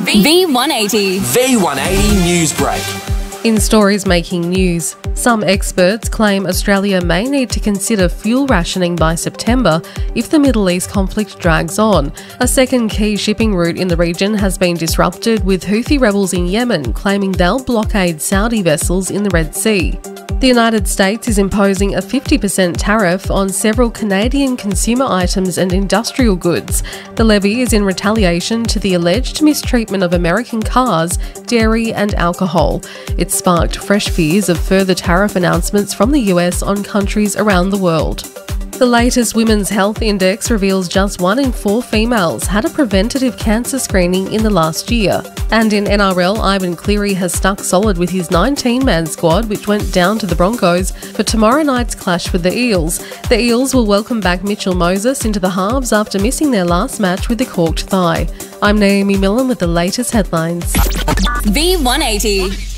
V180. V180 News Break. In stories making news, some experts claim Australia may need to consider fuel rationing by September if the Middle East conflict drags on. A second key shipping route in the region has been disrupted, with Houthi rebels in Yemen claiming they'll blockade Saudi vessels in the Red Sea. The United States is imposing a 50% tariff on several Canadian consumer items and industrial goods. The levy is in retaliation to the alleged mistreatment of American cars, dairy and alcohol. It sparked fresh fears of further tariff announcements from the US on countries around the world. The latest Women's Health Index reveals just 1 in 4 females had a preventative cancer screening in the last year. And in NRL, Ivan Cleary has stuck solid with his 19-man squad, which went down to the Broncos for tomorrow night's clash with the Eels. The Eels will welcome back Mitchell Moses into the halves after missing their last match with the corked thigh. I'm Naomi Millen with the latest headlines. V180.